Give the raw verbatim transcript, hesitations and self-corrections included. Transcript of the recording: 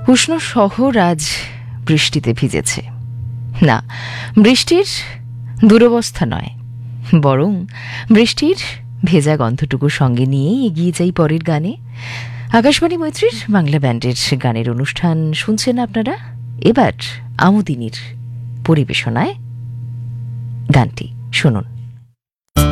উষ্ণ শহর আজ বৃষ্টিতে ভিজেছে। না, বৃষ্টির দুরবস্থা নয়, বরং বৃষ্টির ভেজা গন্ধটুকু সঙ্গে নিয়েই এগিয়ে যাই পরের গানে। আকাশবাণী মৈত্রীর বাংলা ব্যান্ডের গানের অনুষ্ঠান শুনছেন আপনারা। এবার আমোদিনীর পরিবেশনায় গানটি শুনুন।